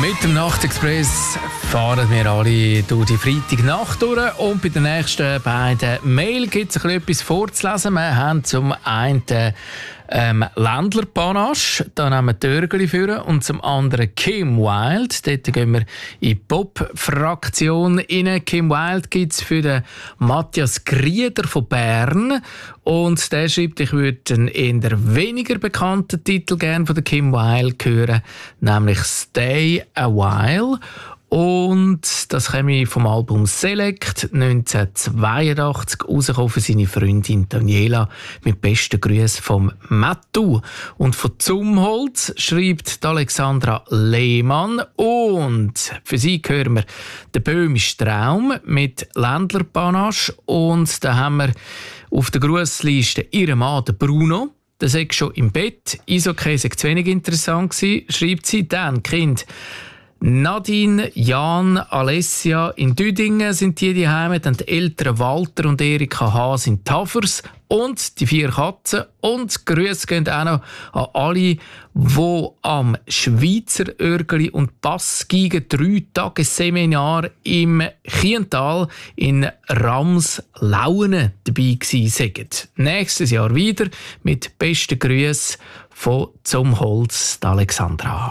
Mit dem Nachtexpress fahren wir alle durch die Freitagnacht durch und bei den nächsten beiden Mail gibt es etwas vorzulesen. Wir haben zum einen Ländler-Panache, da nehmen wir Törgeli für, und zum anderen Kim Wilde. Dort gehen wir in die Pop-Fraktion rein. Kim Wilde gibt es für den Matthias Grieder von Bern. Und der schreibt, ich würde einen eher weniger bekannten Titel gerne von der Kim Wilde hören, nämlich «Stay a While». Und das käme vom Album «Select» 1982 rausgekommen für seine Freundin Daniela mit besten Grüßen vom Mattu. Und von Zumholz schreibt Alexandra Lehmann. Und für sie hören wir «Der böhmische Traum» mit Ländler-Panache. Und da haben wir auf der Grussliste ihren Mann, der Bruno. Der sei schon im Bett. Eishockey sei zu wenig interessant gewesen, schreibt sie. Dann Kind Nadine, Jan, Alessia in Düdingen sind die Heime, dann die Eltern Walter und Erika Haas in Tafers und die 4 Katzen. Und Grüße gehen auch noch an alle, die am Schweizer Örgeli und Bassgigen 3-Tage-Seminar im Chiental in Ramslaunen dabei gewesen sind. Nächstes Jahr wieder mit besten Grüßen von Zumholz, Alexandra.